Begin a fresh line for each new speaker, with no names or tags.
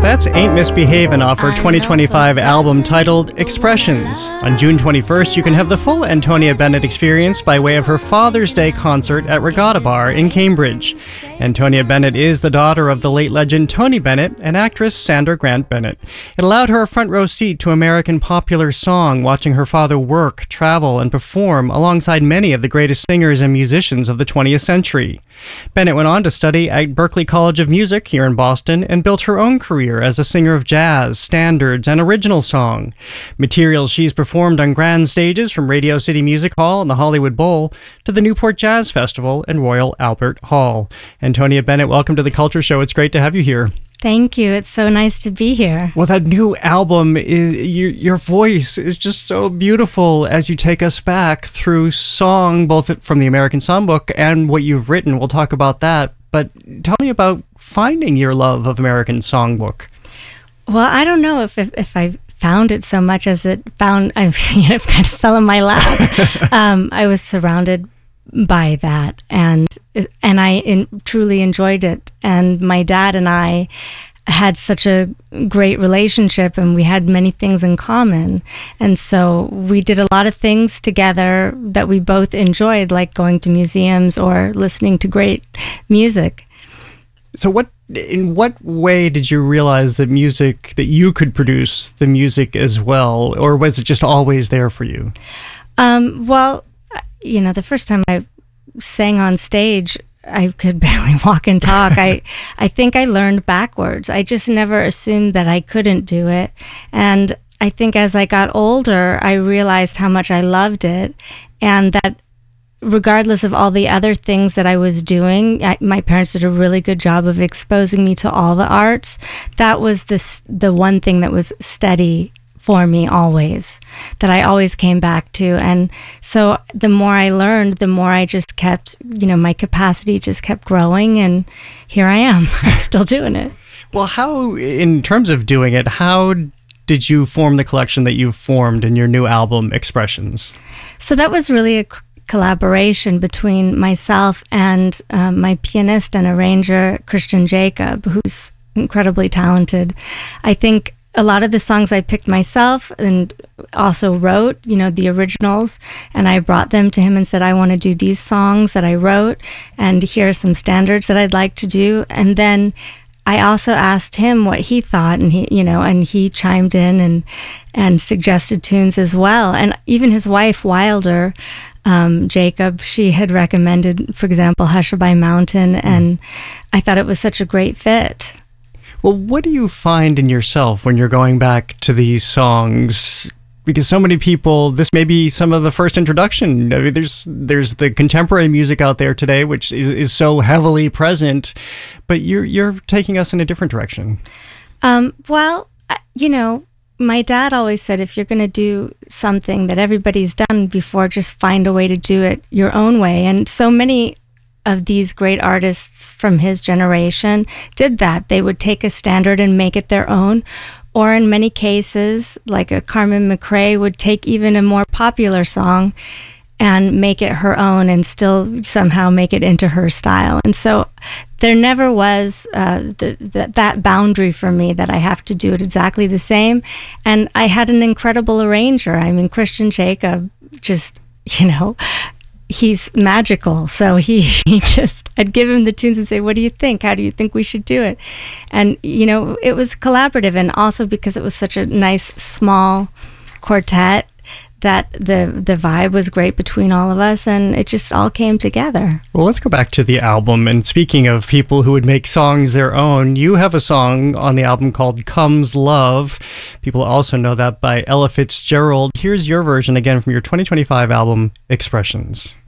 That's Ain't Misbehavin' off her 2025 album titled Expressions. On June 21st, you can have the full Antonia Bennett experience by way of her Father's Day concert at Regatta Bar in Cambridge. Antonia Bennett is the daughter of the late legend Tony Bennett and actress Sandra Grant Bennett. It allowed her a front row seat to American popular song, watching her father work, travel, and perform alongside many of the greatest singers and musicians of the 20th century. Bennett went on to study at Berklee College of Music here in Boston and built her own career as a singer of jazz, standards, and original song. Materials she's performed on grand stages from Radio City Music Hall and the Hollywood Bowl to the Newport Jazz Festival and Royal Albert Hall. Antonia Bennett, welcome to The Culture Show. It's great to have you here.
Thank you. It's so nice to be here.
Well, that new album, your voice is just so beautiful as you take us back through song, both from the American Songbook and what you've written. We'll talk about that. But tell me about finding your love of American Songbook.
Well, I don't know if I found it so much as it kind of fell in my lap. I was surrounded by that, and I truly enjoyed it. And my dad and I had such a great relationship, and we had many things in common. And so we did a lot of things together that we both enjoyed, like going to museums or listening to great music.
So in what way did you realize that you could produce the music as well, or was it just always there for you?
Well, the first time I sang on stage, I could barely walk and talk. I think I learned backwards. I just never assumed that I couldn't do it. And I think as I got older, I realized how much I loved it, and that regardless of all the other things that I was doing, my parents did a really good job of exposing me to all the arts. That was the one thing that was steady for me always, that I always came back to. And so the more I learned, the more I just kept, my capacity just kept growing, and here I am. I'm still doing it.
Well, how, in terms of doing it, how did you form the collection that you've formed in your new album, Expressions? So
that was really a collaboration between myself and my pianist and arranger, Christian Jacob, who's incredibly talented. I think a lot of the songs I picked myself and also wrote, the originals, and I brought them to him and said, I want to do these songs that I wrote, and here are some standards that I'd like to do. And then I also asked him what he thought, and he chimed in and suggested tunes as well. And even his wife, Wilder, Jacob, she had recommended, for example, Hushabye Mountain, and I thought it was such a great fit.
Well, what do you find in yourself when you're going back to these songs? Because so many people, this may be some of the first introduction. I mean, there's the contemporary music out there today, which is so heavily present, but you're taking us in a different direction.
Well, my dad always said, if you're going to do something that everybody's done before, just find a way to do it your own way. And so many of these great artists from his generation did that. They would take a standard and make it their own. Or in many cases, like a Carmen McRae would take even a more popular song and make it her own and still somehow make it into her style. And so there never was that boundary for me that I have to do it exactly the same. And I had an incredible arranger. I mean, Christian Jacob, just, he's magical. So I'd give him the tunes and say, what do you think? How do you think we should do it? And, it was collaborative, and also because it was such a nice, small quartet, that the vibe was great between all of us, and it just all came together.
Well, let's go back to the album. And speaking of people who would make songs their own, you have a song on the album called Comes Love. People also know that by Ella Fitzgerald. Here's your version again from your 2025 album, Expressions.